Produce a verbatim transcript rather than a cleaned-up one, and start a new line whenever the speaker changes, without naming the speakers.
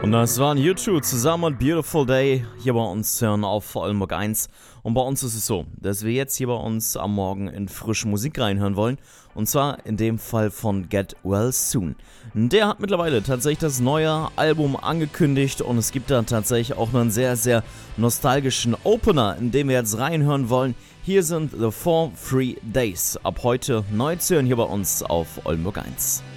Und das waren U zwei zusammen mit Beautiful Day hier bei uns hören auf Oldenburg eins. Und bei uns ist es so, dass wir jetzt hier bei uns am Morgen in frische Musik reinhören wollen. Und zwar in dem Fall von Get Well Soon. Der hat mittlerweile tatsächlich das neue Album angekündigt und es gibt da tatsächlich auch einen sehr, sehr nostalgischen Opener, in dem wir jetzt reinhören wollen. Hier sind The Four Free Days. Ab heute neu zu hören hier bei uns auf Oldenburg eins.